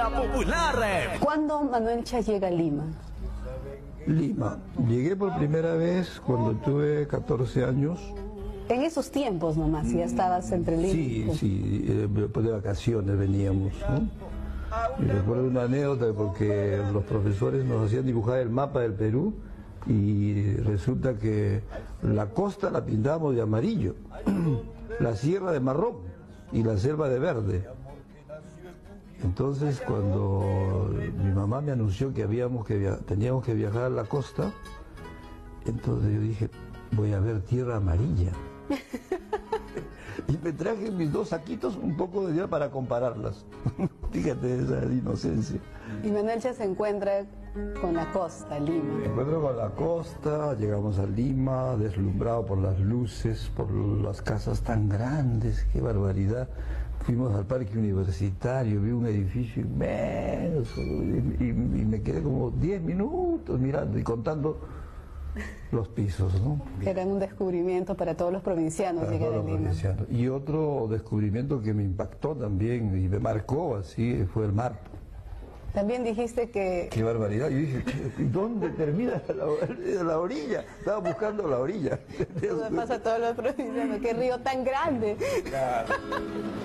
la popular. ¿Cuándo Manuel Chas llega a Lima? Lima. Llegué por primera vez cuando tuve 14 años. En esos tiempos nomás, ya estabas entre Lima. Sí, después de vacaciones veníamos, ¿no? Y recuerdo una anécdota porque los profesores nos hacían dibujar el mapa del Perú y resulta que la costa la pintábamos de amarillo, la sierra de marrón y la selva de verde. Entonces cuando mi mamá me anunció que teníamos que viajar a la costa, entonces yo dije, voy a ver tierra amarilla. Y me traje mis 2 saquitos, un poco de tierra para compararlas. Fíjate esa inocencia. Y Manuel Chas se encuentra con la costa, Lima. Me encuentro con la costa, llegamos a Lima, deslumbrado por las luces, por las casas tan grandes, qué barbaridad. Fuimos al parque universitario, vi un edificio inmenso y me quedé como 10 minutos mirando y contando los pisos, ¿no? Era un descubrimiento para todos los provincianos Para llegar a todos los Lima. provincianos. Y otro descubrimiento que me impactó también y me marcó así fue el mar. También dijiste que... Qué barbaridad. Yo dije, ¿y dónde termina la orilla? Estaba buscando la orilla. Eso pasa a todos los provincianos. ¡Qué río tan grande! Claro.